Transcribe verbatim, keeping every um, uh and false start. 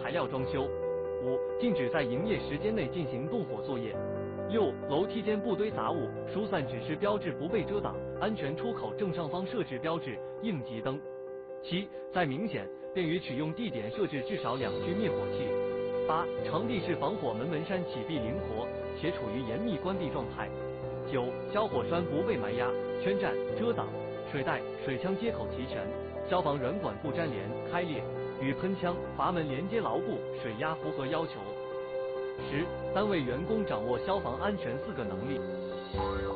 材料装修。五、禁止在营业时间内进行动火作业。六、楼梯间不堆杂物，疏散指示标志不被遮挡，安全出口正上方设置标志应急灯。七、在明显、便于取用地点设置至少两具灭火器。八、场地是防火门门栓启闭灵活，且处于严密关闭状态。九、消火栓不被埋压、圈占、遮挡，水带、水枪接口齐全，消防软管不粘连、开裂，与喷枪、阀门连接牢固，水压符合要求。十、单位员工掌握消防安全四个能力。